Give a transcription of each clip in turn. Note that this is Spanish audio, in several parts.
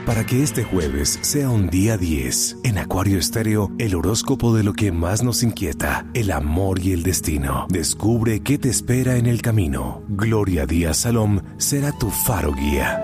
Para que este jueves sea un día 10, en Acuario Estéreo, el horóscopo de lo que más nos inquieta, el amor y el destino. Descubre qué te espera en el camino. Gloria Díaz Salom será tu faro guía.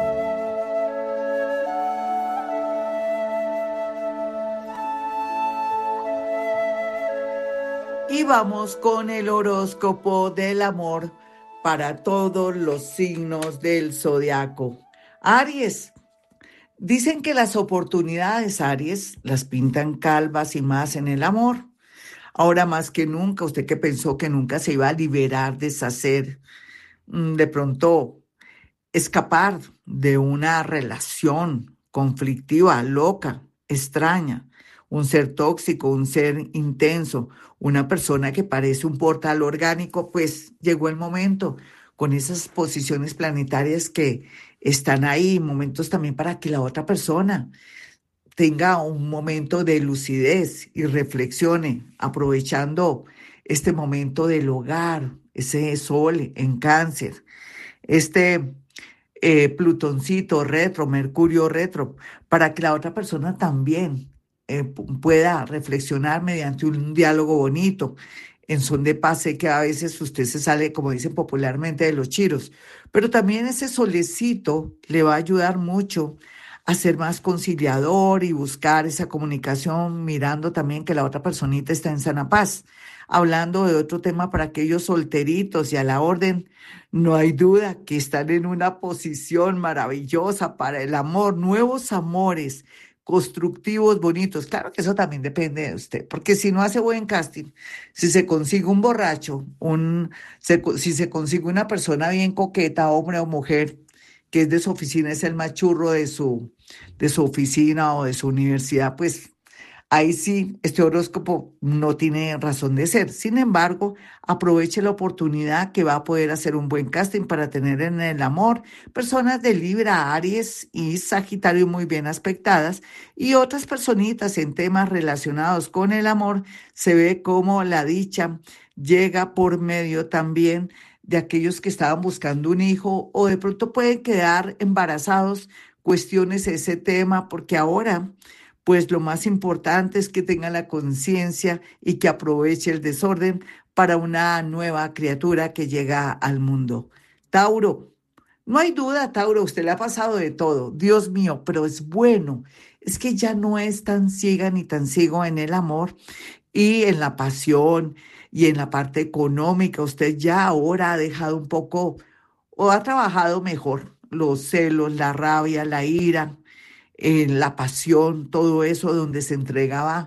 Y vamos con el horóscopo del amor para todos los signos del zodiaco. Aries. Dicen que las oportunidades, Aries, las pintan calvas y más en el amor. Ahora más que nunca, usted que pensó que nunca se iba a liberar, deshacer, de pronto escapar de una relación conflictiva, loca, extraña, un ser tóxico, un ser intenso, una persona que parece un portal orgánico, pues llegó el momento con esas posiciones planetarias que están ahí, momentos también para que la otra persona tenga un momento de lucidez y reflexione, aprovechando este momento del hogar, ese sol en Cáncer, este Plutoncito retro, Mercurio retro, para que la otra persona también pueda reflexionar mediante un diálogo bonito, en son de paz. Sé que a veces usted se sale, como dicen popularmente, de los chiros, pero también ese solecito le va a ayudar mucho a ser más conciliador y buscar esa comunicación, mirando también que la otra personita está en sana paz. Hablando de otro tema para aquellos solteritos y a la orden, no hay duda que están en una posición maravillosa para el amor, nuevos amores constructivos, bonitos. Claro que eso también depende de usted, porque si no hace buen casting, si se consigue un borracho, si se consigue una persona bien coqueta, hombre o mujer, que es de su oficina, es el más churro de su oficina o de su universidad, pues ahí sí, este horóscopo no tiene razón de ser. Sin embargo, aproveche la oportunidad que va a poder hacer un buen casting para tener en el amor personas de Libra, Aries y Sagitario muy bien aspectadas, y otras personitas en temas relacionados con el amor. Se ve como la dicha llega por medio también de aquellos que estaban buscando un hijo o de pronto pueden quedar embarazados. Cuestiones ese tema porque ahora pues lo más importante es que tenga la conciencia y que aproveche el desorden para una nueva criatura que llega al mundo. Tauro, no hay duda, Tauro, a usted le ha pasado de todo, Dios mío, pero es bueno. Es que ya no es tan ciega ni tan ciego en el amor y en la pasión y en la parte económica. Usted ya ahora ha dejado un poco o ha trabajado mejor los celos, la rabia, la ira, la pasión, todo eso donde se entregaba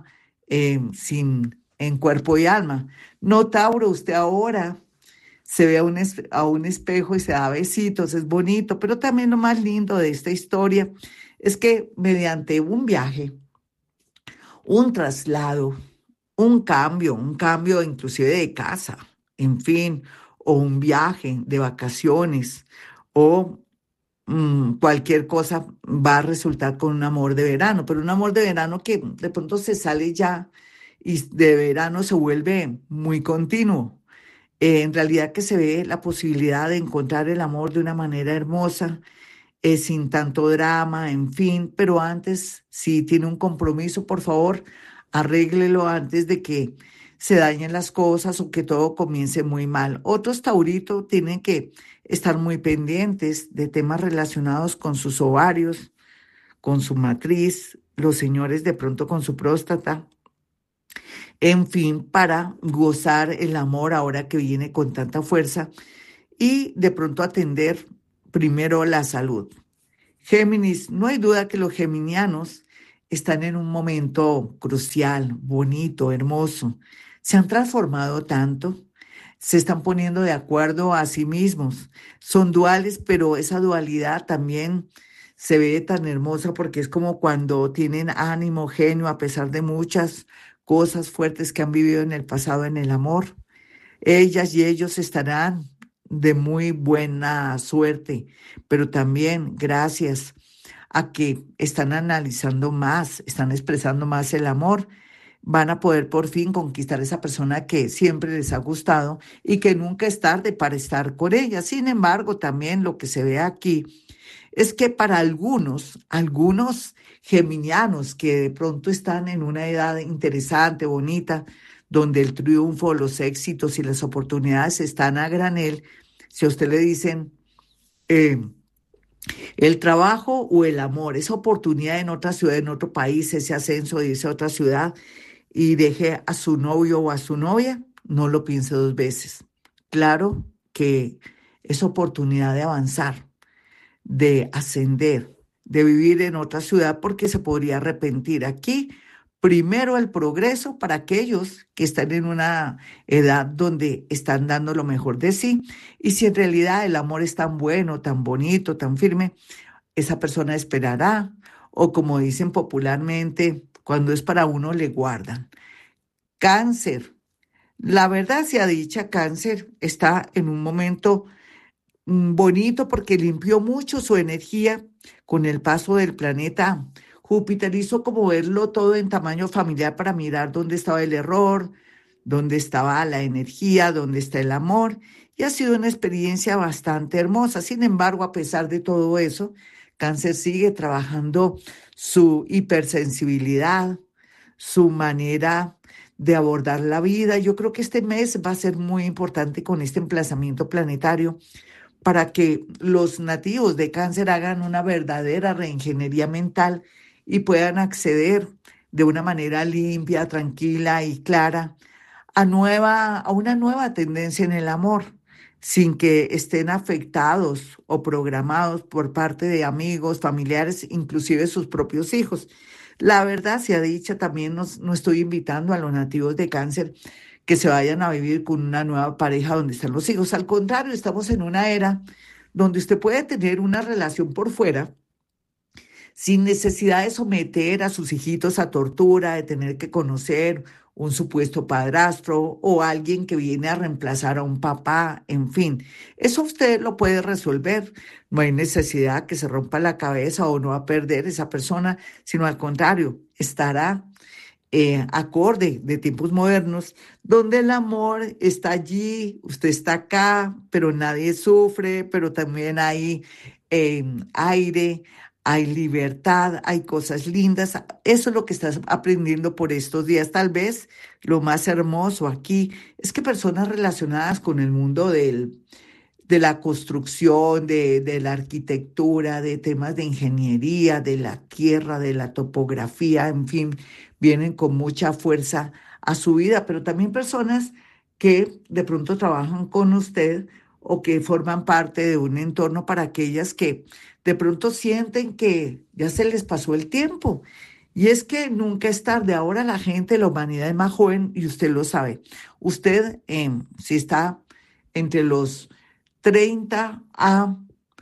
en cuerpo y alma. No, Tauro, usted ahora se ve a un espejo y se da besitos, es bonito, pero también lo más lindo de esta historia es que mediante un viaje, un traslado, un cambio inclusive de casa, en fin, o un viaje de vacaciones, o cualquier cosa va a resultar con un amor de verano, pero un amor de verano que de pronto se sale ya y de verano se vuelve muy continuo. En realidad que se ve la posibilidad de encontrar el amor de una manera hermosa, sin tanto drama, en fin, pero antes, si tiene un compromiso, por favor, arréglelo antes de que se dañen las cosas o que todo comience muy mal. Otros tauritos tienen que estar muy pendientes de temas relacionados con sus ovarios, con su matriz, los señores de pronto con su próstata, en fin, para gozar el amor ahora que viene con tanta fuerza y de pronto atender primero la salud. Géminis, no hay duda que los geminianos están en un momento crucial, bonito, hermoso. Se han transformado tanto, se están poniendo de acuerdo a sí mismos. Son duales, pero esa dualidad también se ve tan hermosa porque es como cuando tienen ánimo, genio, a pesar de muchas cosas fuertes que han vivido en el pasado en el amor. Ellas y ellos estarán de muy buena suerte, pero también gracias a que están analizando más, están expresando más el amor, van a poder por fin conquistar esa persona que siempre les ha gustado y que nunca es tarde para estar con ella. Sin embargo, también lo que se ve aquí es que para algunos geminianos que de pronto están en una edad interesante, bonita, donde el triunfo, los éxitos y las oportunidades están a granel, si a usted le dicen eh, el trabajo o el amor, esa oportunidad en otra ciudad, en otro país, ese ascenso de esa otra ciudad y deje a su novio o a su novia, no lo piense dos veces. Claro que es oportunidad de avanzar, de ascender, de vivir en otra ciudad porque se podría arrepentir. Aquí, primero el progreso para aquellos que están en una edad donde están dando lo mejor de sí. Y si en realidad el amor es tan bueno, tan bonito, tan firme, esa persona esperará. O como dicen popularmente, cuando es para uno, le guardan. Cáncer. La verdad sea dicha, cáncer está en un momento bonito porque limpió mucho su energía con el paso del planeta Júpiter. Hizo como verlo todo en tamaño familiar para mirar dónde estaba el error, dónde estaba la energía, dónde está el amor. Y ha sido una experiencia bastante hermosa. Sin embargo, a pesar de todo eso, Cáncer sigue trabajando su hipersensibilidad, su manera de abordar la vida. Yo creo que este mes va a ser muy importante con este emplazamiento planetario para que los nativos de Cáncer hagan una verdadera reingeniería mental y puedan acceder de una manera limpia, tranquila y clara a una nueva tendencia en el amor, sin que estén afectados o programados por parte de amigos, familiares, inclusive sus propios hijos. La verdad sea dicha, también no estoy invitando a los nativos de Cáncer que se vayan a vivir con una nueva pareja donde están los hijos. Al contrario, estamos en una era donde usted puede tener una relación por fuera sin necesidad de someter a sus hijitos a tortura, de tener que conocer un supuesto padrastro o alguien que viene a reemplazar a un papá, en fin. Eso usted lo puede resolver. No hay necesidad que se rompa la cabeza o no va a perder esa persona, sino al contrario, estará acorde de tiempos modernos, donde el amor está allí, usted está acá, pero nadie sufre, pero también hay aire, hay libertad, hay cosas lindas. Eso es lo que estás aprendiendo por estos días. Tal vez lo más hermoso aquí es que personas relacionadas con el mundo de la construcción, de la arquitectura, de temas de ingeniería, de la tierra, de la topografía, en fin, vienen con mucha fuerza a su vida, pero también personas que de pronto trabajan con usted o que forman parte de un entorno para aquellas que de pronto sienten que ya se les pasó el tiempo. Y es que nunca es tarde. Ahora la gente, la humanidad es más joven y usted lo sabe. Usted, si está entre los 30 a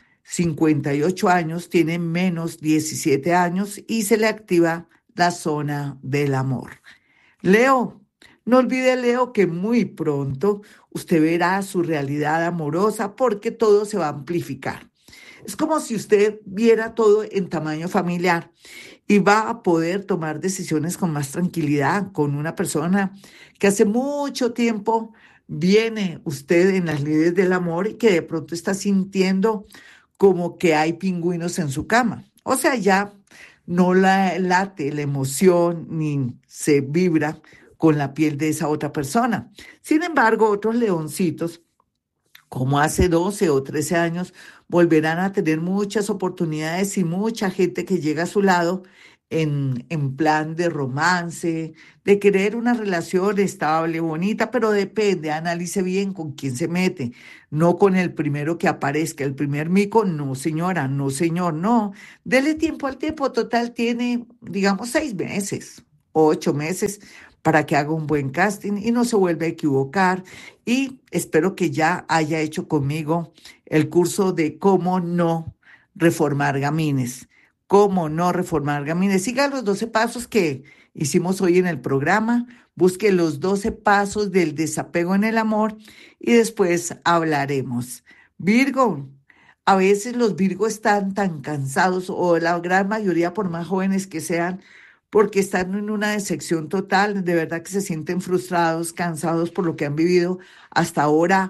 58 años, tiene menos 17 años y se le activa la zona del amor. Leo, no olvide, Leo, que muy pronto usted verá su realidad amorosa porque todo se va a amplificar. Es como si usted viera todo en tamaño familiar y va a poder tomar decisiones con más tranquilidad con una persona que hace mucho tiempo viene usted en las lides del amor y que de pronto está sintiendo como que hay pingüinos en su cama. O sea, ya no la late la emoción ni se vibra con la piel de esa otra persona. Sin embargo, otros leoncitos como hace 12 o 13 años, volverán a tener muchas oportunidades y mucha gente que llega a su lado en plan de romance, de querer una relación estable, bonita, pero depende, analice bien con quién se mete, no con el primero que aparezca, el primer mico, no señora, no señor, no, dele tiempo al tiempo, total tiene, digamos, 6 meses, 8 meses para que haga un buen casting y no se vuelva a equivocar. Y espero que ya haya hecho conmigo el curso de cómo no reformar gamines. Cómo no reformar gamines. Siga los 12 pasos que hicimos hoy en el programa. Busque los 12 pasos del desapego en el amor y después hablaremos. Virgo, a veces los Virgos están tan cansados, o la gran mayoría, por más jóvenes que sean, porque están en una decepción total, de verdad que se sienten frustrados, cansados por lo que han vivido hasta ahora,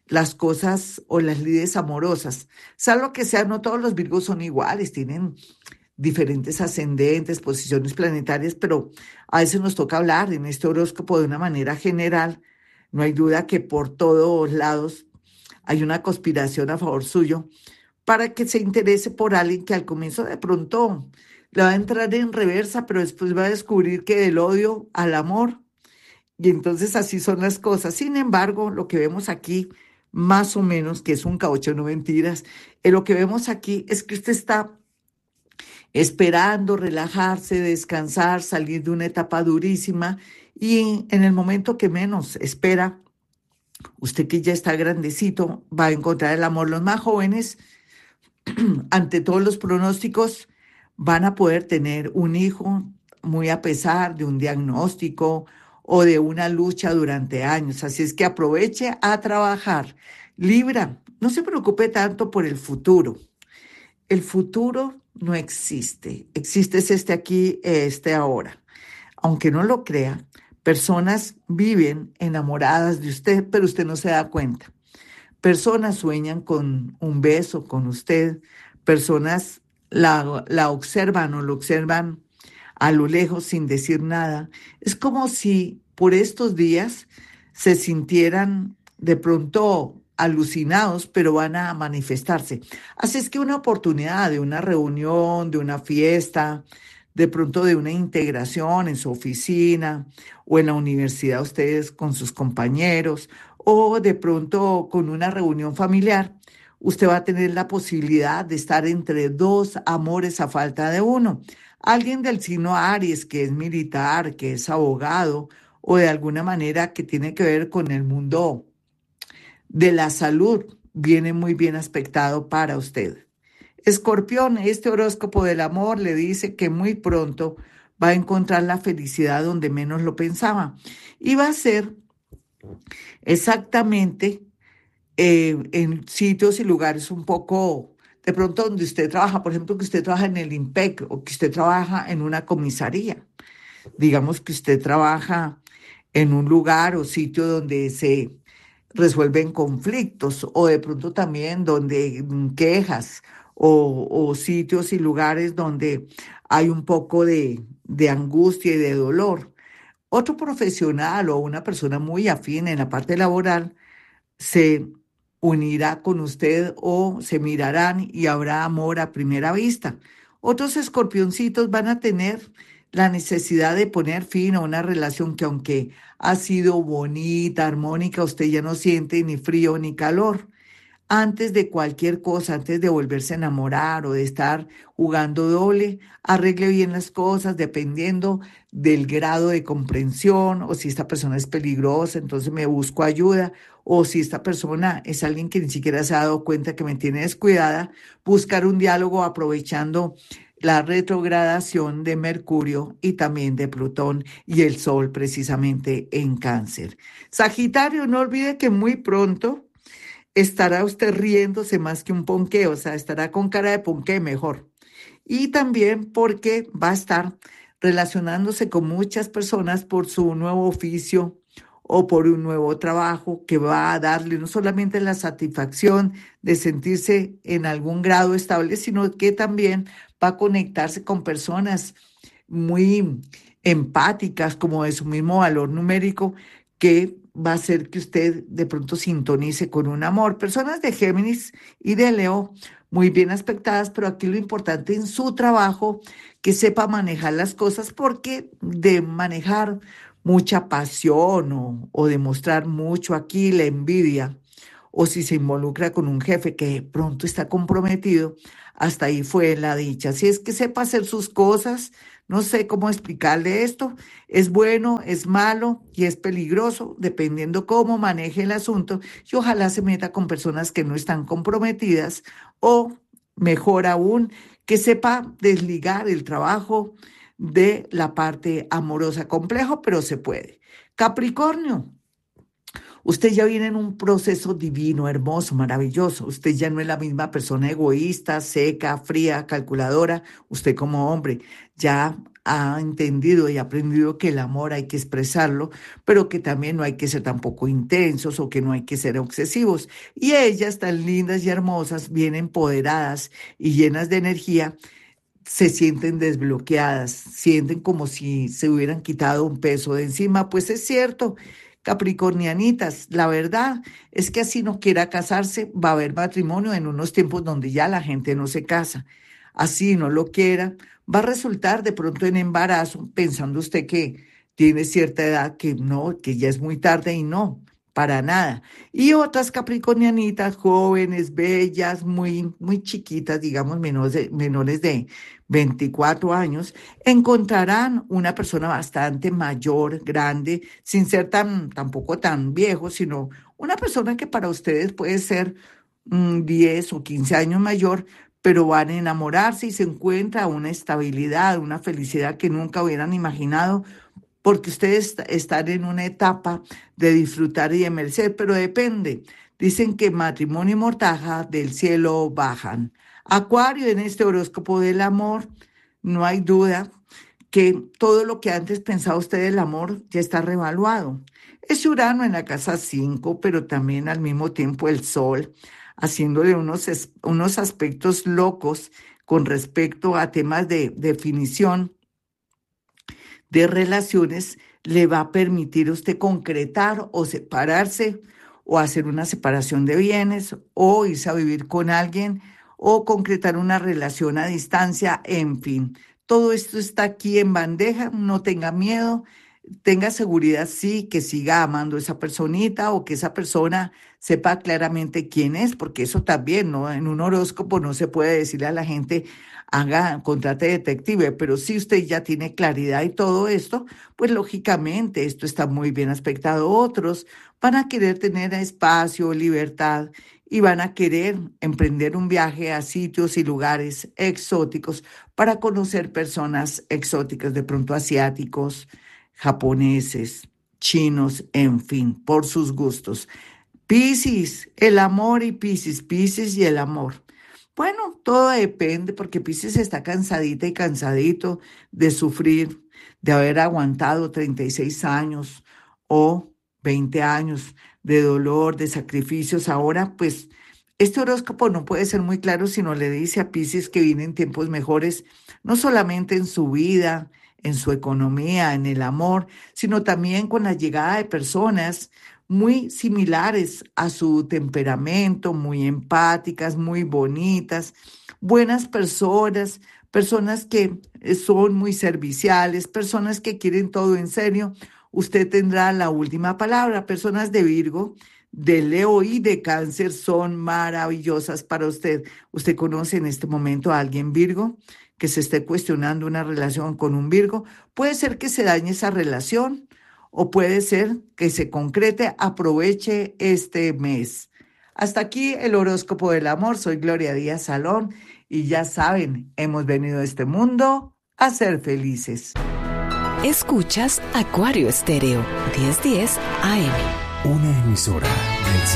las cosas o las lides amorosas. Salvo que sean, no todos los Virgos son iguales, tienen diferentes ascendentes, posiciones planetarias, pero a veces nos toca hablar en este horóscopo de una manera general. No hay duda que por todos lados hay una conspiración a favor suyo para que se interese por alguien que al comienzo de pronto le va a entrar en reversa, pero después va a descubrir que del odio al amor, y entonces así son las cosas. Sin embargo, lo que vemos aquí, más o menos, que es un caucho, no mentiras, lo que vemos aquí es que usted está esperando relajarse, descansar, salir de una etapa durísima y en el momento que menos espera, usted que ya está grandecito, va a encontrar el amor. Los más jóvenes, ante todos los pronósticos, van a poder tener un hijo muy a pesar de un diagnóstico o de una lucha durante años. Así es que aproveche a trabajar. Libra, no se preocupe tanto por el futuro. El futuro no existe. Existe es este aquí, este ahora. Aunque no lo crea, personas viven enamoradas de usted, pero usted no se da cuenta. Personas sueñan con un beso con usted, personas la observan o lo observan a lo lejos sin decir nada. Es como si por estos días se sintieran de pronto alucinados, pero van a manifestarse. Así es que una oportunidad de una reunión, de una fiesta, de pronto de una integración en su oficina o en la universidad ustedes con sus compañeros o de pronto con una reunión familiar, usted va a tener la posibilidad de estar entre dos amores a falta de uno. Alguien del signo Aries que es militar, que es abogado o de alguna manera que tiene que ver con el mundo de la salud, viene muy bien aspectado para usted. Escorpión, este horóscopo del amor le dice que muy pronto va a encontrar la felicidad donde menos lo pensaba y va a ser exactamente en sitios y lugares un poco, de pronto donde usted trabaja, por ejemplo, que usted trabaja en el IMPEC o que usted trabaja en una comisaría. Digamos que usted trabaja en un lugar o sitio donde se resuelven conflictos o de pronto también donde quejas o sitios y lugares donde hay un poco de angustia y de dolor. Otro profesional o una persona muy afín en la parte laboral se unirá con usted o se mirarán y habrá amor a primera vista. Otros escorpioncitos van a tener la necesidad de poner fin a una relación que aunque ha sido bonita, armónica, usted ya no siente ni frío ni calor. Antes de cualquier cosa, antes de volverse a enamorar o de estar jugando doble, arregle bien las cosas dependiendo del grado de comprensión o si esta persona es peligrosa, entonces me busco ayuda o si esta persona es alguien que ni siquiera se ha dado cuenta que me tiene descuidada, buscar un diálogo aprovechando la retrogradación de Mercurio y también de Plutón y el Sol precisamente en Cáncer. Sagitario, no olvide que muy pronto estará usted riéndose más que un ponqué, o sea, estará con cara de ponqué mejor. Y también porque va a estar relacionándose con muchas personas por su nuevo oficio o por un nuevo trabajo que va a darle no solamente la satisfacción de sentirse en algún grado estable, sino que también va a conectarse con personas muy empáticas, como de su mismo valor numérico, que va a hacer que usted de pronto sintonice con un amor. Personas de Géminis y de Leo, muy bien aspectadas, pero aquí lo importante en su trabajo, que sepa manejar las cosas, porque de manejar mucha pasión o demostrar mucho aquí la envidia, o si se involucra con un jefe que de pronto está comprometido, hasta ahí fue la dicha. Si es que sepa hacer sus cosas, no sé cómo explicarle esto, es bueno, es malo y es peligroso, dependiendo cómo maneje el asunto, y ojalá se meta con personas que no están comprometidas o, mejor aún, que sepa desligar el trabajo de la parte amorosa. Complejo, pero se puede. Capricornio. Usted ya viene en un proceso divino, hermoso, maravilloso. Usted ya no es la misma persona egoísta, seca, fría, calculadora. Usted como hombre ya ha entendido y aprendido que el amor hay que expresarlo, pero que también no hay que ser tampoco intensos o que no hay que ser obsesivos. Y ellas, tan lindas y hermosas, bien empoderadas y llenas de energía, se sienten desbloqueadas, sienten como si se hubieran quitado un peso de encima. Pues es cierto, capricornianitas, la verdad es que así no quiera casarse, va a haber matrimonio en unos tiempos donde ya la gente no se casa. Así no lo quiera, va a resultar de pronto en embarazo, pensando usted que tiene cierta edad, que no, que ya es muy tarde y no. Para nada. Y otras capricornianitas, jóvenes, bellas, muy chiquitas, digamos, menores de 24 años, encontrarán una persona bastante mayor, grande, sin ser tampoco tan viejo, sino una persona que para ustedes puede ser 10 o 15 años mayor, pero van a enamorarse y se encuentra una estabilidad, una felicidad que nunca hubieran imaginado porque ustedes están en una etapa de disfrutar y de merecer, pero depende. Dicen que matrimonio y mortaja del cielo bajan. Acuario, en este horóscopo del amor, no hay duda que todo lo que antes pensaba usted del amor ya está revaluado. Es Urano en la casa 5, pero también al mismo tiempo el Sol, haciéndole unos aspectos locos con respecto a temas de definición de relaciones, le va a permitir a usted concretar o separarse o hacer una separación de bienes o irse a vivir con alguien o concretar una relación a distancia, en fin. Todo esto está aquí en bandeja, no tenga miedo, tenga seguridad, sí, que siga amando a esa personita o que esa persona sepa claramente quién es, porque eso también, ¿no? En un horóscopo no se puede decirle a la gente, haga, contrate detective, pero si usted ya tiene claridad y todo esto, pues lógicamente esto está muy bien aspectado. Otros van a querer tener espacio, libertad y van a querer emprender un viaje a sitios y lugares exóticos para conocer personas exóticas, de pronto asiáticos, japoneses, chinos, en fin, por sus gustos. Piscis, el amor y Piscis y el amor. Bueno, todo depende porque Piscis está cansadita y cansadito de sufrir, de haber aguantado 36 años o 20 años de dolor, de sacrificios. Ahora, pues, este horóscopo no puede ser muy claro si no le dice a Piscis que vienen tiempos mejores, no solamente en su vida, en su economía, en el amor, sino también con la llegada de personas muy similares a su temperamento, muy empáticas, muy bonitas, buenas personas, personas que son muy serviciales, personas que quieren todo en serio. Usted tendrá la última palabra. Personas de Virgo, de Leo y de Cáncer son maravillosas para usted. ¿Usted conoce en este momento a alguien Virgo que se esté cuestionando una relación con un Virgo? Puede ser que se dañe esa relación o puede ser que se concrete, aproveche este mes. Hasta aquí el horóscopo del amor. Soy Gloria Díaz Salón y ya saben, hemos venido a este mundo a ser felices. Escuchas Acuario Estéreo, 1010 AM. Una emisora del